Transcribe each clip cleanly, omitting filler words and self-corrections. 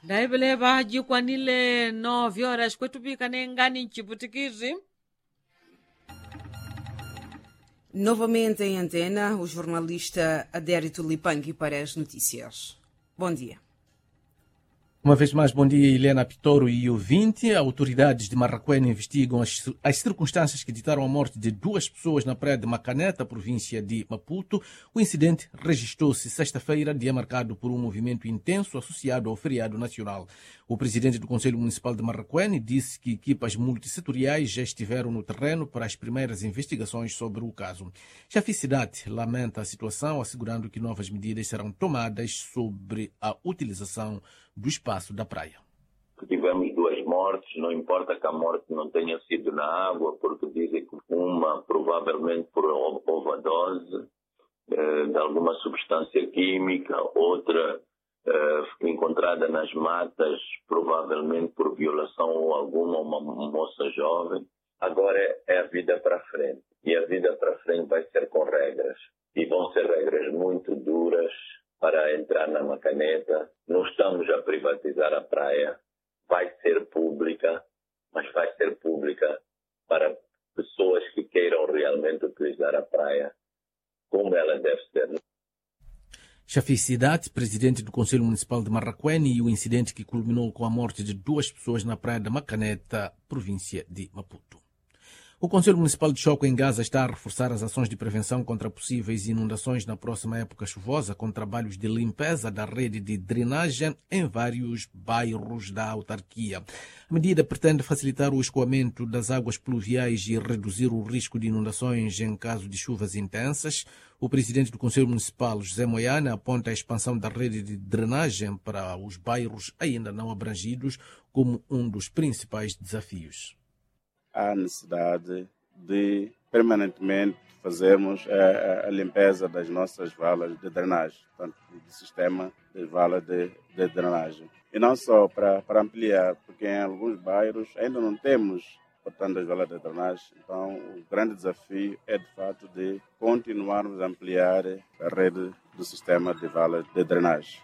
Daibele baji kwanile 9 horas kwetu pika nengani nchiputikizi. Novamente em antena, o jornalista Adérito Lipangue para as notícias. Bom dia. Uma vez mais, bom dia, Helena Pitoro e ouvinte. Autoridades de Marraquene investigam as circunstâncias que ditaram a morte de 2 pessoas na praia de Macaneta, província de Maputo. O incidente registrou-se sexta-feira, dia marcado por um movimento intenso associado ao feriado nacional. O presidente do Conselho Municipal de Marraquene disse que equipas multissetoriais já estiveram no terreno para as primeiras investigações sobre o caso. Chaficidade lamenta a situação, assegurando que novas medidas serão tomadas sobre a utilização do espaço da praia. Tivemos 2 mortes, não importa que a morte não tenha sido na água, porque dizem que uma provavelmente por overdose de alguma substância química, outra encontrada nas matas, provavelmente por violação ou alguma uma moça jovem. Agora é a vida para frente, e a vida para frente vai ser com regras, e vão ser regras muito duras para entrar na Macaneta. Não estamos a privatizar a praia, vai ser pública, mas vai ser pública para pessoas que queiram realmente utilizar a praia como ela deve ser. Chaficidade, presidente do Conselho Municipal de Marraquene, e o incidente que culminou com a morte de 2 pessoas na praia da Macaneta, província de Maputo. O Conselho Municipal de Choco, em Gaza, está a reforçar as ações de prevenção contra possíveis inundações na próxima época chuvosa, com trabalhos de limpeza da rede de drenagem em vários bairros da autarquia. A medida pretende facilitar o escoamento das águas pluviais e reduzir o risco de inundações em caso de chuvas intensas. O presidente do Conselho Municipal, José Moiana, aponta a expansão da rede de drenagem para os bairros ainda não abrangidos como um dos principais desafios. Há necessidade de permanentemente fazermos a limpeza das nossas valas de drenagem, portanto, do sistema de vala de drenagem. E não só para ampliar, porque em alguns bairros ainda não temos, portanto, as valas de drenagem. Então, o grande desafio é, de fato, de continuarmos a ampliar a rede do sistema de valas de drenagem.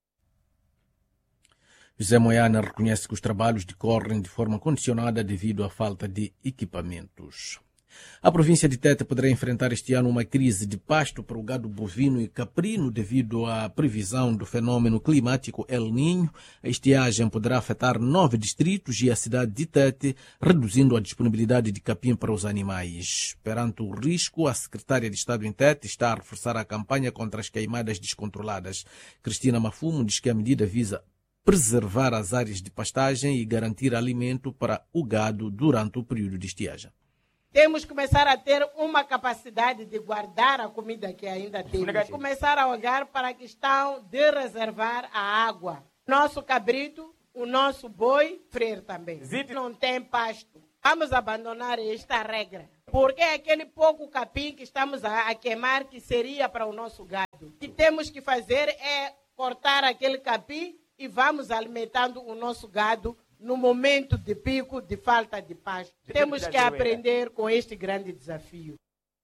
José Moiana reconhece que os trabalhos decorrem de forma condicionada devido à falta de equipamentos. A província de Tete poderá enfrentar este ano uma crise de pasto para o gado bovino e caprino devido à previsão do fenômeno climático El Niño. A estiagem poderá afetar 9 distritos e a cidade de Tete, reduzindo a disponibilidade de capim para os animais. Perante o risco, a secretária de Estado em Tete está a reforçar a campanha contra as queimadas descontroladas. Cristina Mafumo diz que a medida visa preservar as áreas de pastagem e garantir alimento para o gado durante o período de estiagem. Temos que começar a ter uma capacidade de guardar a comida que ainda temos. Começar a olhar para a questão de reservar a água. Nosso cabrito, o nosso boi, freire também. Não tem pasto. Vamos abandonar esta regra. Porque é aquele pouco capim que estamos a queimar que seria para o nosso gado. O que temos que fazer é cortar aquele capim e vamos alimentando o nosso gado no momento de pico de falta de pasto. Temos que aprender com este grande desafio.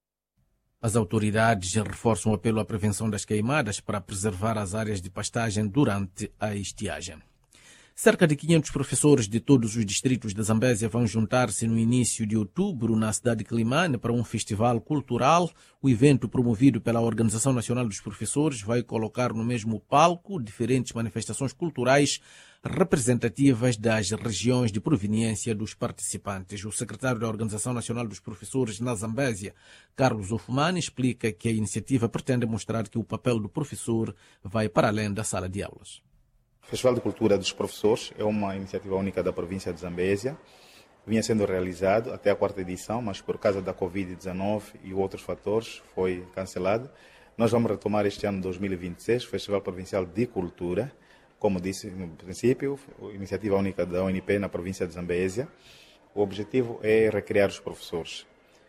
As autoridades reforçam o apelo à prevenção das queimadas para preservar as áreas de pastagem durante a estiagem. Cerca de 500 professores de todos os distritos da Zambésia vão juntar-se no início de outubro na cidade de Climane para um festival cultural. O evento, promovido pela Organização Nacional dos Professores, vai colocar no mesmo palco diferentes manifestações culturais representativas das regiões de proveniência dos participantes. O secretário da Organização Nacional dos Professores na Zambésia, Carlos Ofumani, explica que a iniciativa pretende mostrar que o papel do professor vai para além da sala de aulas. O Festival de Cultura dos Professores é uma iniciativa única da província de Zambésia. Vinha sendo realizado até a 4ª edição, mas por causa da Covid-19 e outros fatores foi cancelado. Nós vamos retomar este ano 2026, o Festival Provincial de Cultura, como disse no princípio, iniciativa única da ONP na província de Zambésia. O objetivo é recriar os professores.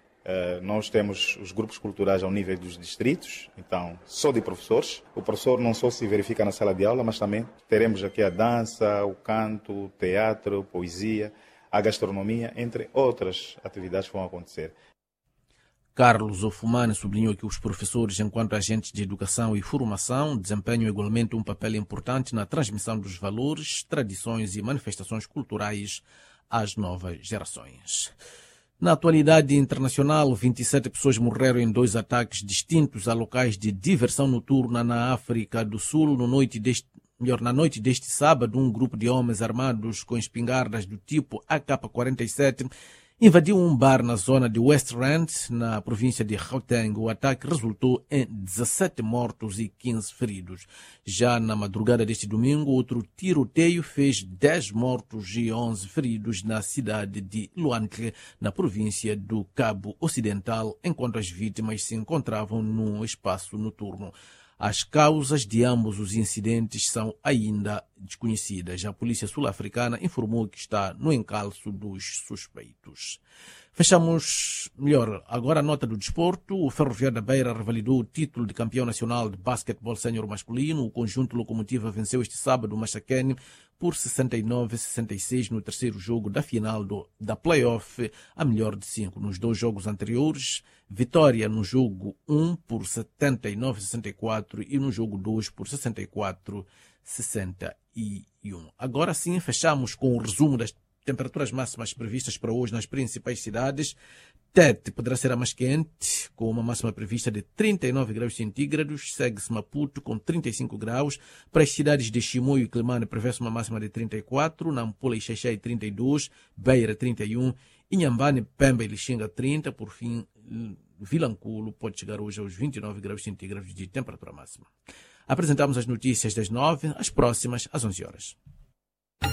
Nós temos os grupos culturais ao nível dos distritos, então só de professores. O professor não só se verifica na sala de aula, mas também teremos aqui a dança, o canto, o teatro, poesia, a gastronomia, entre outras atividades que vão acontecer. Carlos Ofumane sublinhou que os professores, enquanto agentes de educação e formação, desempenham igualmente um papel importante na transmissão dos valores, tradições e manifestações culturais às novas gerações. Na atualidade internacional, 27 pessoas morreram em 2 ataques distintos a locais de diversão noturna na África do Sul na noite deste sábado. Um grupo de homens armados com espingardas do tipo AK-47 invadiu um bar na zona de West Rand, na província de Gauteng. O ataque resultou em 17 mortos e 15 feridos. Já na madrugada deste domingo, outro tiroteio fez 10 mortos e 11 feridos na cidade de Luantle, na província do Cabo Ocidental, enquanto as vítimas se encontravam num espaço noturno. As causas de ambos os incidentes são ainda desconhecidas. A polícia sul-africana informou que está no encalço dos suspeitos. Fechamos, agora a nota do desporto. O Ferroviário da Beira revalidou o título de campeão nacional de basquetebol sénior masculino. O conjunto Locomotiva venceu este sábado o Machacane por 69-66 no terceiro jogo da final da play-off, a melhor de 5. Nos 2 jogos anteriores, vitória no jogo 1 por 79-64 e no jogo 2 por 64-61. Agora sim, fechamos com o resumo das temperaturas máximas previstas para hoje nas principais cidades. Tete poderá ser a mais quente, com uma máxima prevista de 39 graus centígrados. Segue-se Maputo com 35 graus. Para as cidades de Chimoio e Climane prevê-se uma máxima de 34. Nampula e Xaixai 32. Beira 31. Inhambane, Pemba e Lixinga 30. Por fim, Vilanculo pode chegar hoje aos 29 graus centígrados de temperatura máxima. Apresentamos as notícias das 9, as próximas às 11 horas.